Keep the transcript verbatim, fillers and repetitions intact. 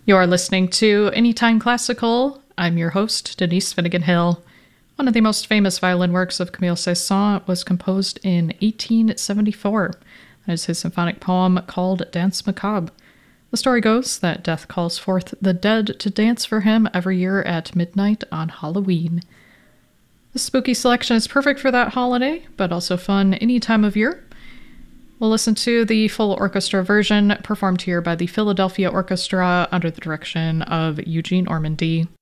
You're listening to Anytime Classical. I'm your host, Denise Finnegan Hill. One of the most famous violin works of Camille Saint-Saëns was composed in eighteen seventy-four. That is his symphonic poem called Danse Macabre. The story goes that Death calls forth the dead to dance for him every year at midnight on Halloween. The spooky selection is perfect for that holiday, but also fun any time of year. We'll listen to the full orchestra version performed here by the Philadelphia Orchestra under the direction of Eugene Ormandy.